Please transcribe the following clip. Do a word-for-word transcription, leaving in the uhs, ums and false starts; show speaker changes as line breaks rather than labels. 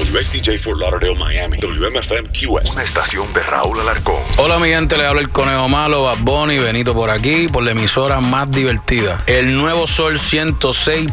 W X D J Fort Lauderdale, Miami. W M F M Q S.
Una estación de Raúl Alarcón.
Hola mi gente, le habla el Conejo Malo, Bad Bunny, Benito por aquí, por la emisora más divertida. El Nuevo Sol ciento seis